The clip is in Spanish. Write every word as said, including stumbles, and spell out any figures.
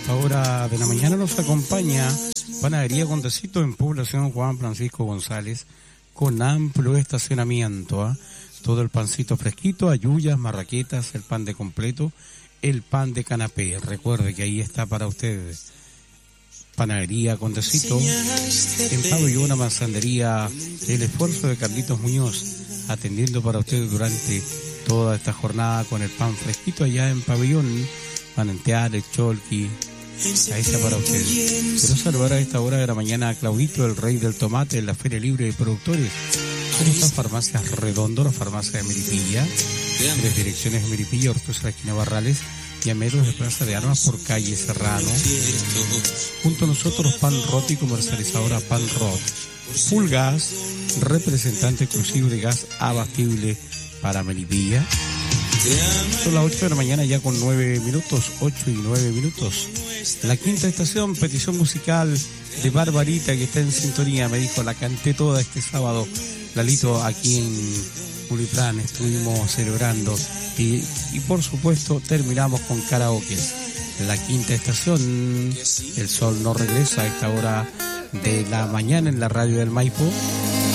esta hora de la mañana nos acompaña Panadería Condecito en Población Juan Francisco González, con amplio estacionamiento, ¿eh? Todo el pancito fresquito, ayuyas, marraquetas, el pan de completo, el pan de canapé. Recuerde que ahí está para ustedes. Panadería Condecito, en Pabellón, Manzandería, el esfuerzo de Carlitos Muñoz, atendiendo para ustedes durante toda esta jornada con el pan fresquito allá en Pabellón, Manantiales, Cholqui, ahí está para ustedes. Quiero saludar a esta hora de la mañana a Claudito, el rey del tomate, en la Feria Libre de Productores. ¿Cómo están Farmacias Redondo, la farmacia de Melipilla? Tres direcciones de Melipilla, Ortosa, la esquina Barrales, y a metros de Plaza de Armas por calle Serrano. Junto a nosotros, Pan Rot y comercializadora Pan Rot. Full Gas, representante exclusivo de gas abastible para Melipilla. Son las ocho de la mañana ya con nueve minutos, ocho y nueve minutos. La quinta estación, petición musical de Barbarita, que está en sintonía, me dijo, la canté toda este sábado, Lalito, aquí en Uliprán, estuvimos celebrando y, y por supuesto terminamos con karaoke. La quinta estación, el sol no regresa a esta hora de la mañana en la radio del Maipo.